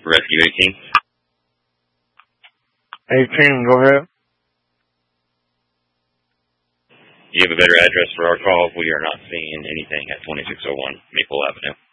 Rescue 18. 18, go ahead. Do you have a better address for our call? We are not seeing anything at 2601 Maple Avenue.